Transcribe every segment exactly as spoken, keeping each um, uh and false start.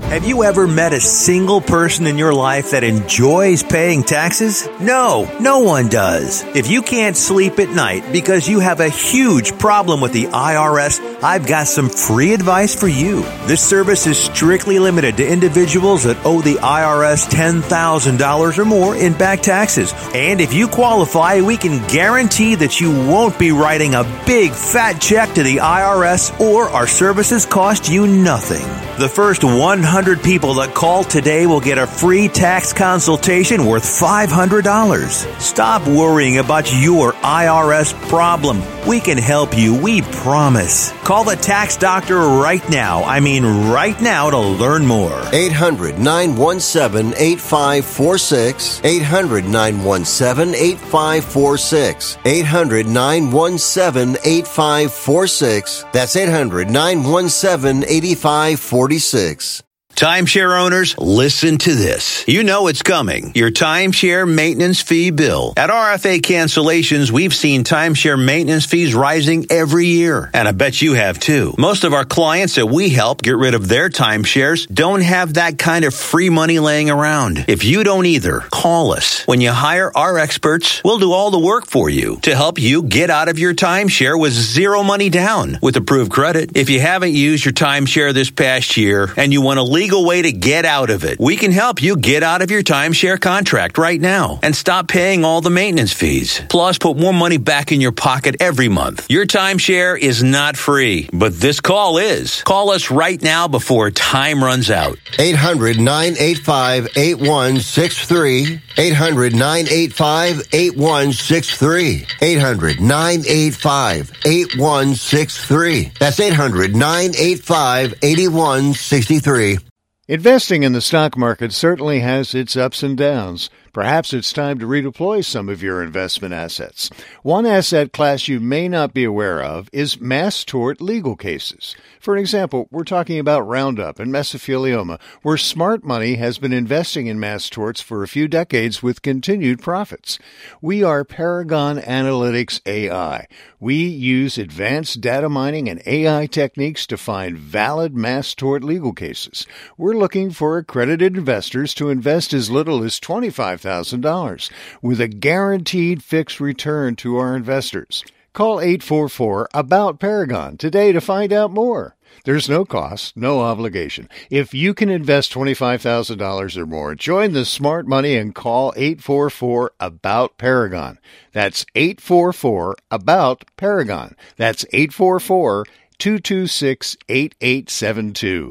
Have you ever met a single person in your life that enjoys paying taxes? No, no one does. If you can't sleep at night because you have a huge problem with the I R S, I've got some free advice for you. This service is strictly limited to individuals that owe the I R S ten thousand dollars or more in back taxes. And if you qualify, we can guarantee that you won't be writing a big fat check to the I R S, or our services cost you nothing. The first one hundred people that call today will get a free tax consultation worth five hundred dollars. Stop worrying about your I R S problem. We can help you, we promise. Call the tax doctor right now. I mean right now to learn more. eight hundred, nine one seven, eight five four six. eight hundred, nine one seven, eight five four six. eight hundred, nine one seven, eight five four six. That's eight hundred, nine one seven, eight five four six. Timeshare owners, listen to this. You know it's coming. Your timeshare maintenance fee bill. At R F A Cancellations, we've seen timeshare maintenance fees rising every year. And I bet you have too. Most of our clients that we help get rid of their timeshares don't have that kind of free money laying around. If you don't either, call us. When you hire our experts, we'll do all the work for you to help you get out of your timeshare with zero money down with approved credit. If you haven't used your timeshare this past year and you want to leave legal way to get out of it, we can help you get out of your timeshare contract right now and stop paying all the maintenance fees. Plus, put more money back in your pocket every month. Your timeshare is not free, but this call is. Call us right now before time runs out. eight hundred, nine eight five, eight one six three. eight hundred, nine eight five, eight one six three. eight hundred, nine eight five, eight one six three. That's eight hundred, nine eight five, eight one six three. Investing in the stock market certainly has its ups and downs. Perhaps it's time to redeploy some of your investment assets. One asset class you may not be aware of is mass tort legal cases. For example, we're talking about Roundup and mesothelioma, where smart money has been investing in mass torts for a few decades with continued profits. We are Paragon Analytics A I. We use advanced data mining and A I techniques to find valid mass tort legal cases. We're looking for accredited investors to invest as little as twenty-five thousand dollars with a guaranteed fixed return to our investors. Call eight four four, A B O U T, Paragon today to find out more. There's no cost, no obligation. If you can invest twenty-five thousand dollars or more, join the smart money and call eight four four, A B O U T, Paragon. That's eight four four, A B O U T, Paragon. That's eight four four, two two six, eight eight seven two.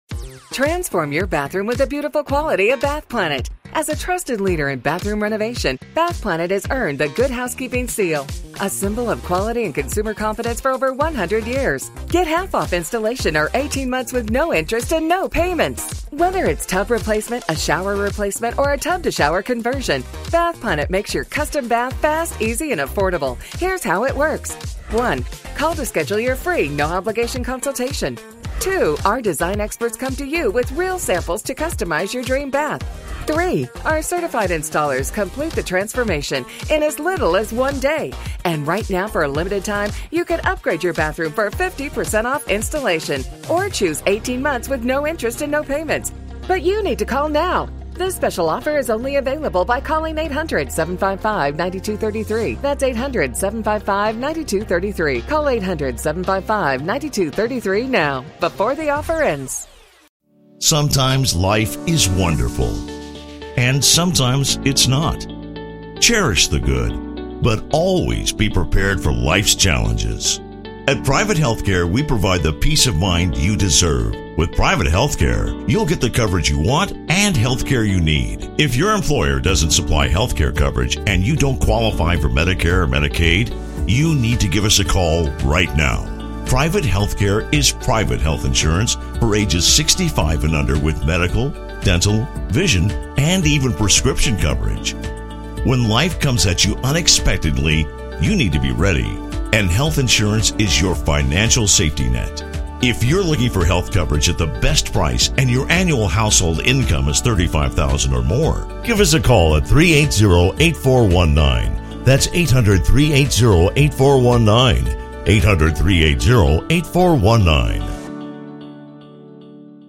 Transform your bathroom with the beautiful quality of Bath Planet. As a trusted leader in bathroom renovation, Bath Planet has earned the Good Housekeeping seal, a symbol of quality and consumer confidence for over one hundred years. Get half off installation or eighteen months with no interest and no payments. Whether it's tub replacement, a shower replacement, or a tub-to-shower conversion, Bath Planet makes your custom bath fast, easy, and affordable. Here's how it works. One, call to schedule your free, no-obligation consultation. Two, our design experts come to you with real samples to customize your dream bath. Three, our certified installers complete the transformation in as little as one day. And right now, for a limited time, you can upgrade your bathroom for fifty percent off installation or choose eighteen months with no interest and no payments. But you need to call now. This special offer is only available by calling eight hundred, seven five five, nine two three three. That's eight hundred, seven five five, nine two three three. Call eight hundred, seven five five, nine two three three now, before the offer ends. Sometimes life is wonderful, and sometimes it's not. Cherish the good, but always be prepared for life's challenges. At Private Healthcare, we provide the peace of mind you deserve. With Private Healthcare, you'll get the coverage you want and healthcare you need. If your employer doesn't supply healthcare coverage and you don't qualify for Medicare or Medicaid, you need to give us a call right now. Private Healthcare is private health insurance for ages sixty-five and under with medical, dental, vision, and even prescription coverage. When life comes at you unexpectedly, you need to be ready. And health insurance is your financial safety net. If you're looking for health coverage at the best price and your annual household income is thirty-five thousand dollars or more, give us a call at three eight zero, eight four one nine. That's eight hundred, three eight zero, eight four one nine. eight hundred, three eight zero, eight four one nine.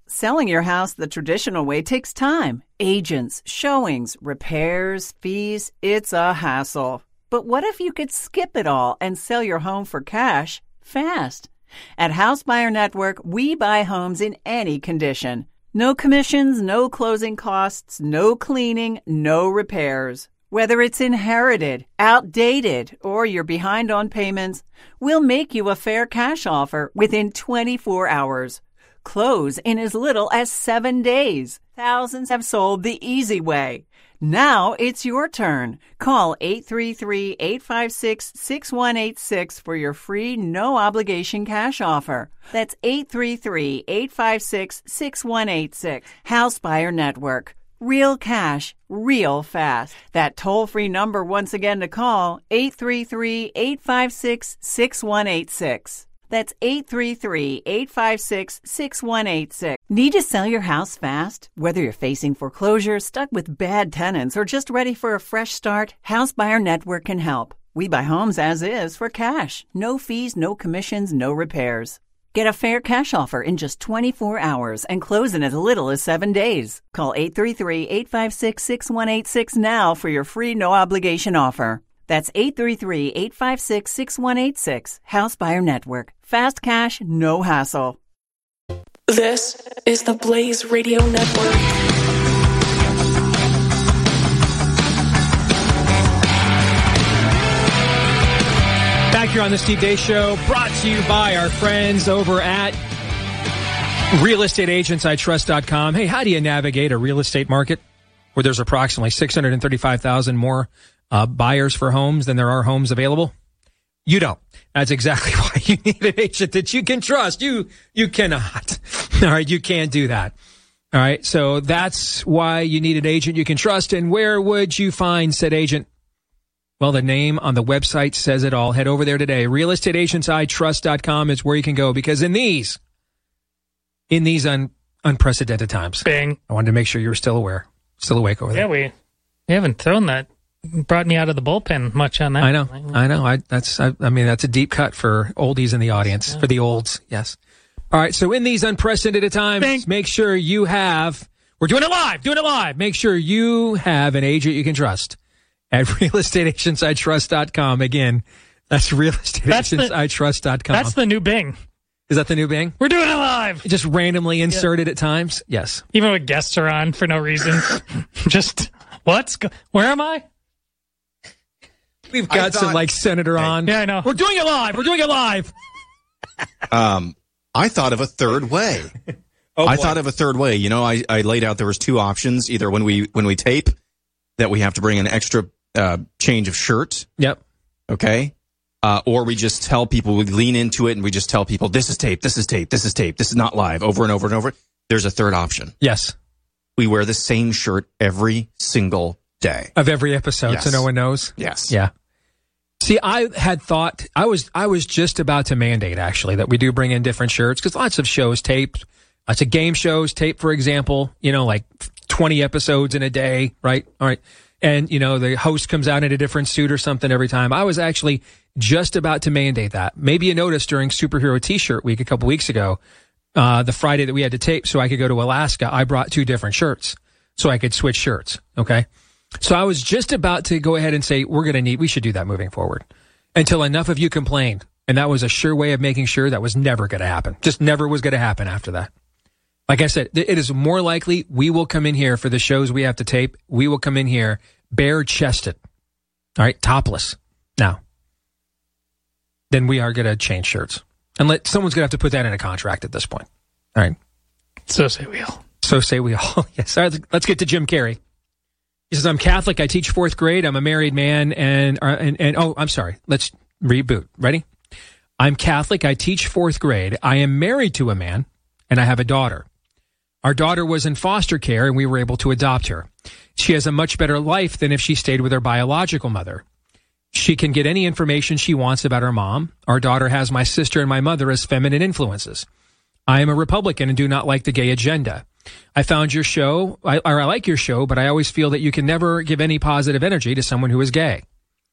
Selling your house the traditional way takes time. Agents, showings, repairs, fees. It's a hassle. But what if you could skip it all and sell your home for cash fast? At House Buyer Network, we buy homes in any condition. No commissions, no closing costs, no cleaning, no repairs. Whether it's inherited, outdated, or you're behind on payments, we'll make you a fair cash offer within twenty-four hours. Close in as little as seven days. Thousands have sold the easy way. Now it's your turn. Call eight three three, eight five six, six one eight six for your free no-obligation cash offer. That's eight three three, eight five six, six one eight six. House Buyer Network. Real cash, real fast. That toll-free number once again to call, eight three three, eight five six, six one eight six. That's eight three three, eight five six, six one eight six. Need to sell your house fast? Whether you're facing foreclosure, stuck with bad tenants, or just ready for a fresh start, House Buyer Network can help. We buy homes as is for cash. No fees, no commissions, no repairs. Get a fair cash offer in just twenty-four hours and close in as little as seven days. Call eight three three, eight five six, six one eight six now for your free no-obligation offer. That's eight three three, eight five six, six one eight six. House Buyer Network. Fast cash, no hassle. This is the Blaze Radio Network. Back here on the Steve Deace Show, brought to you by our friends over at real estate agents I trust dot com. Hey, how do you navigate a real estate market where there's approximately six hundred thirty-five thousand more uh, buyers for homes than there are homes available? You don't. That's exactly why you need an agent that you can trust. You you cannot. All right, you can't do that. All right, so that's why you need an agent you can trust. And where would you find said agent? Well, the name on the website says it all. Head over there today. real estate agents I trust dot com is where you can go, because in these, in these un, unprecedented times, Bing. I wanted to make sure you were still aware, still awake over there. Yeah, we, we haven't thrown that, brought me out of the bullpen much on that. I know, I know. I that's, I, I mean, that's a deep cut for oldies in the audience, yeah. For the olds, yes. All right, so in these unprecedented times, Bing. Make sure you have, we're doing it live, doing it live. Make sure you have an agent you can trust. At real estate agents I trust dot com. Again, that's real estate agents I trust dot com. That's the new Bing. Is that the new Bing? We're doing it live. Just randomly inserted yeah. at times? Yes. Even when guests are on for no reason. Just, what's, go- where am I? We've got thought, some, like, senator hey, on. Yeah, I know. We're doing it live. We're doing it live. um, I thought of a third way. oh, I thought of a third way. You know, I, I laid out there was two options. Either when we when we tape, that we have to bring an extra Uh, change of shirt. Yep. Okay. Uh, or we just tell people, we lean into it and we just tell people, this is tape, this is tape, this is tape, this is not live, over and over and over. There's a third option. Yes. We wear the same shirt every single day. Of every episode, yes. So no one knows? Yes. Yeah. See, I had thought, I was I was just about to mandate, actually, that we do bring in different shirts, because lots of shows tape, lots of game shows tape, for example, you know, like twenty episodes in a day, right? All right. And, you know, the host comes out in a different suit or something every time. I was actually just about to mandate that. Maybe you noticed during Superhero T-shirt Week a couple weeks ago, uh, the Friday that we had to tape so I could go to Alaska, I brought two different shirts so I could switch shirts. Okay. So I was just about to go ahead and say, we're going to need, we should do that moving forward, until enough of you complained. And that was a sure way of making sure that was never going to happen. Just never was going to happen after that. Like I said, it is more likely we will come in here for the shows we have to tape. We will come in here bare-chested, all right, topless now. Then we are going to change shirts. And let someone's going to have to put that in a contract at this point. All right. So say we all. So say we all. Yes. All right, let's get to Jim Carrey. He says, I'm Catholic. I teach fourth grade. I'm a married man. And, uh, and, and oh, I'm sorry. Let's reboot. Ready? I'm Catholic. I teach fourth grade. I am married to a man, and I have a daughter. Our daughter was in foster care, and we were able to adopt her. She has a much better life than if she stayed with her biological mother. She can get any information she wants about her mom. Our daughter has my sister and my mother as feminine influences. I am a Republican and do not like the gay agenda. I found your show, I, or I like your show, but I always feel that you can never give any positive energy to someone who is gay.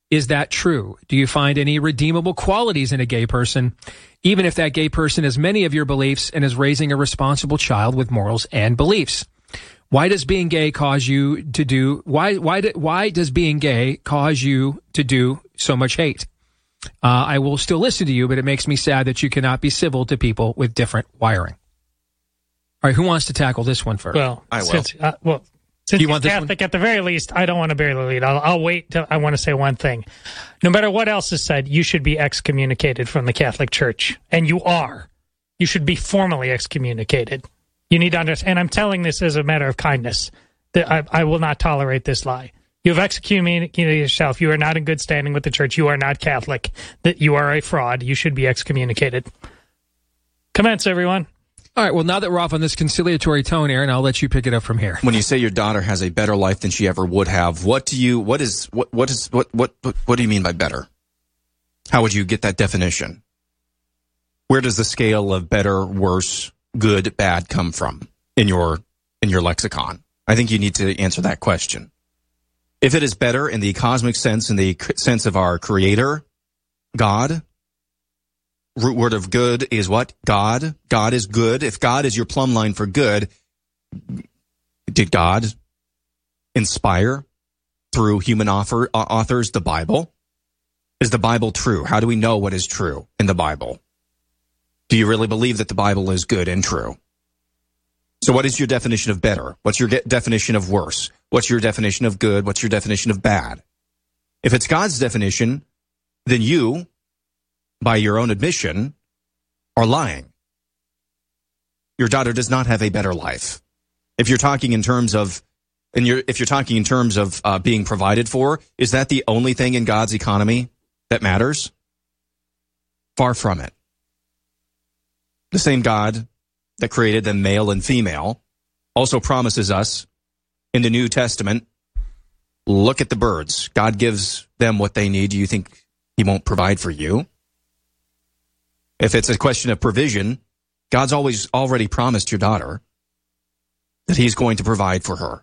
Is that true? Do you find any redeemable qualities in a gay person, even if that gay person has many of your beliefs and is raising a responsible child with morals and beliefs? Why does being gay cause you to do, why, why, do, why does being gay cause you to do so much hate? Uh, I will still listen to you, but it makes me sad that you cannot be civil to people with different wiring. All right, who wants to tackle this one first? Well, I will. Since, uh, well, since you you're want this Catholic, at the very least, I don't want to bury the lead. I'll, I'll wait till I want to say one thing. No matter what else is said, you should be excommunicated from the Catholic Church. And you are. You should be formally excommunicated. You need to understand, and I'm telling this as a matter of kindness, that I, I will not tolerate this lie. You have excommunicated yourself. You are not in good standing with the church. You are not Catholic. That you are a fraud. You should be excommunicated. Commence, everyone. All right, well, now that we're off on this conciliatory tone, Aaron, I'll let you pick it up from here. When you say your daughter has a better life than she ever would have, what do you, what is, what, what is, what, what, what, what do you mean by better? How would you get that definition? Where does the scale of better, worse, good, bad come from in your, in your lexicon? I think you need to answer that question. If it is better in the cosmic sense, in the sense of our creator, God, root word of good is what? God. God is good. If God is your plumb line for good, did God inspire through human author, uh, authors the Bible? Is the Bible true? How do we know what is true in the Bible? Do you really believe that the Bible is good and true? So what is your definition of better? What's your de- definition of worse? What's your definition of good? What's your definition of bad? If it's God's definition, then you, by your own admission, are lying. Your daughter does not have a better life. If you're talking in terms of, and you're, if you're talking in terms of uh, being provided for, is that the only thing in God's economy that matters? Far from it. The same God that created them male and female also promises us in the New Testament, look at the birds. God gives them what they need. Do you think he won't provide for you? If it's a question of provision, God's always already promised your daughter that he's going to provide for her.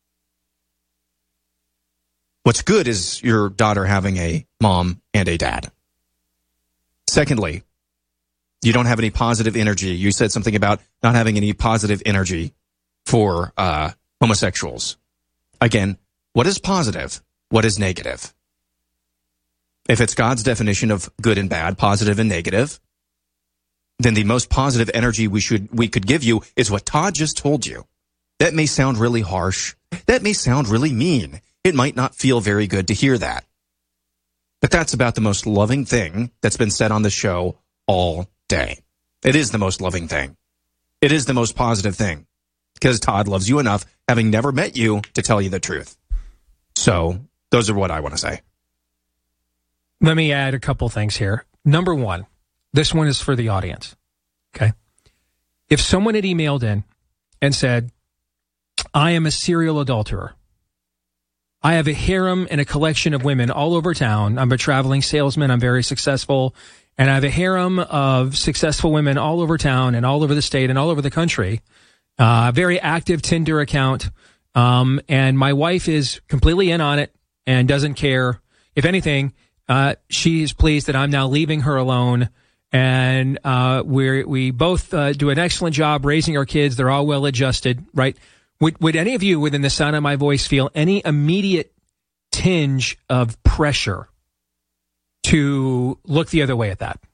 What's good is your daughter having a mom and a dad. Secondly, you don't have any positive energy. You said something about not having any positive energy for uh, homosexuals. Again, what is positive? What is negative? If it's God's definition of good and bad, positive and negative, then the most positive energy we should we could give you is what Todd just told you. That may sound really harsh. That may sound really mean. It might not feel very good to hear that. But that's about the most loving thing that's been said on the show all day. It is the most loving thing. It is the most positive thing. Because Todd loves you enough, having never met you, to tell you the truth. So, those are what I want to say. Let me add a couple things here. Number one, this one is for the audience. Okay? If someone had emailed in and said, I am a serial adulterer. I have a harem and a collection of women all over town. I'm a traveling salesman. I'm very successful. And I have a harem of successful women all over town and all over the state and all over the country. Uh, a very active Tinder account. Um, and my wife is completely in on it and doesn't care. If anything, uh, she's pleased that I'm now leaving her alone. And uh, we we both uh, do an excellent job raising our kids. They're all well adjusted, right? Would, would any of you within the sound of my voice feel any immediate tinge of pressure to look the other way at that?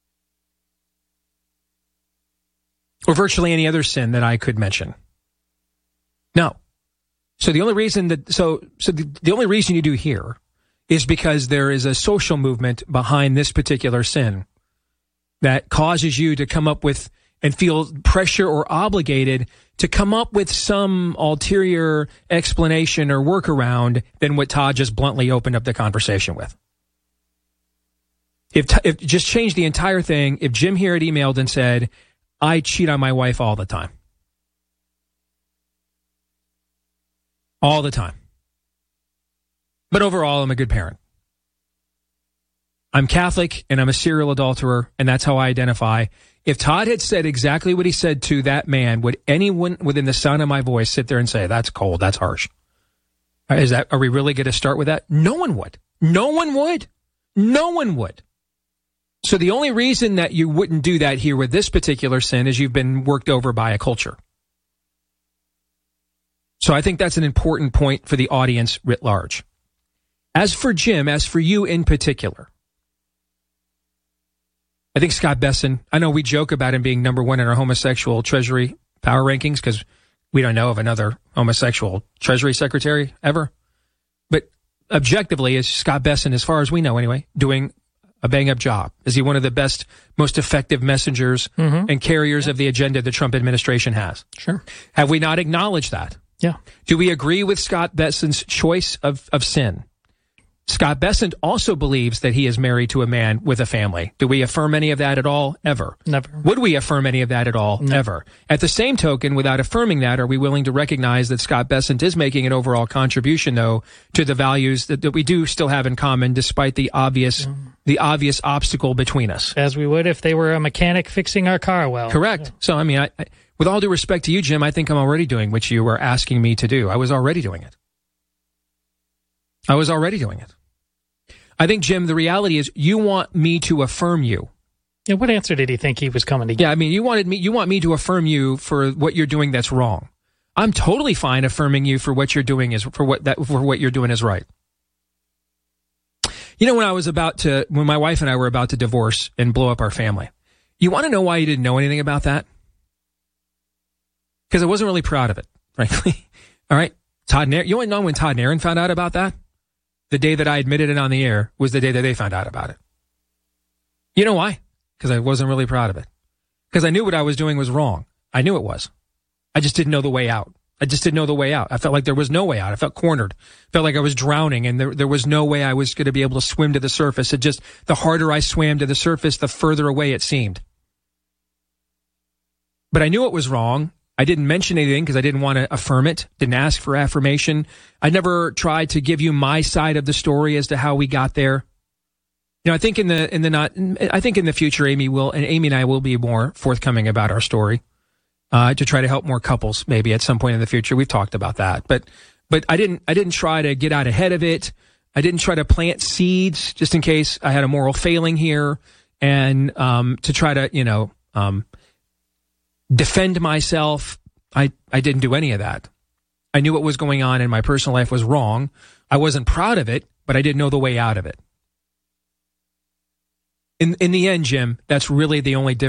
Or virtually any other sin that I could mention? No. So the only reason that, so, so the, the only reason you do here is because there is a social movement behind this particular sin that causes you to come up with and feel pressure or obligated to come up with some ulterior explanation or workaround than what Todd just bluntly opened up the conversation with. If, if just change the entire thing, if Jim here had emailed and said, I cheat on my wife all the time. All the time. But overall, I'm a good parent. I'm Catholic and I'm a serial adulterer, and that's how I identify. If Todd had said exactly what he said to that man, would anyone within the sound of my voice sit there and say, that's cold, that's harsh? Is that, are we really going to start with that? No one would. No one would. No one would. So the only reason that you wouldn't do that here with this particular sin is you've been worked over by a culture. So I think that's an important point for the audience writ large. As for Jim, as for you in particular, I think Scott Bessent, I know we joke about him being number one in our homosexual Treasury power rankings because we don't know of another homosexual Treasury secretary ever. But objectively, is Scott Bessent, as far as we know anyway, doing a bang-up job? Is he one of the best, most effective messengers mm-hmm. and carriers yeah. of the agenda the Trump administration has? Sure. Have we not acknowledged that? Yeah. Do we agree with Scott Bessent's choice of, of sin? Scott Bessent also believes that he is married to a man with a family. Do we affirm any of that at all? Ever? Never. Would we affirm any of that at all? No. Ever. At the same token, without affirming that, are we willing to recognize that Scott Bessent is making an overall contribution, though, to the values that, that we do still have in common, despite the obvious mm. the obvious obstacle between us? As we would if they were a mechanic fixing our car well. Correct. Yeah. So, I mean, I, I, with all due respect to you, Jim, I think I'm already doing what you were asking me to do. I was already doing it. I was already doing it. I think, Jim, the reality is you want me to affirm you. Yeah, what answer did he think he was coming to get? Yeah, I mean, you wanted me. You want me to affirm you for what you're doing that's wrong. I'm totally fine affirming you for what you're doing is for what that for what you're doing is right. You know, when I was about to, when my wife and I were about to divorce and blow up our family, you want to know why you didn't know anything about that? Because I wasn't really proud of it, frankly. All right, Todd and Aaron, you want to know when Todd and Aaron found out about that? The day that I admitted it on the air was the day that they found out about it. You know why? Because I wasn't really proud of it. Because I knew what I was doing was wrong. I knew it was. I just didn't know the way out. I just didn't know the way out. I felt like there was no way out. I felt cornered. Felt like I was drowning and there, there was no way I was going to be able to swim to the surface. It just, the harder I swam to the surface, the further away it seemed. But I knew it was wrong. I didn't mention anything because I didn't want to affirm it, didn't ask for affirmation. I never tried to give you my side of the story as to how we got there. You know, I think in the in the not I think in the future, Amy will and Amy and I will be more forthcoming about our story uh, to try to help more couples maybe at some point in the future. We've talked about that, but but I didn't I didn't try to get out ahead of it. I didn't try to plant seeds just in case I had a moral failing here and um, to try to you know. Um, defend myself. I, I didn't do any of that. I knew what was going on in my personal life was wrong. I wasn't proud of it, but I didn't know the way out of it. In in the end, Jim, that's really the only difference.